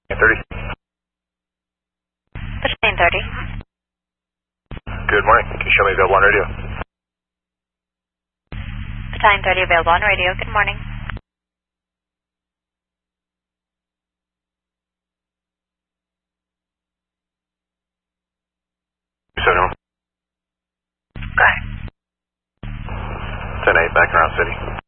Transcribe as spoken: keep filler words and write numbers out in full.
thirty. Battalion thirty. Good morning. Can you show me available on radio? Battalion thirty available on radio. Good morning. seven one. Go ahead. ten eight, back around city.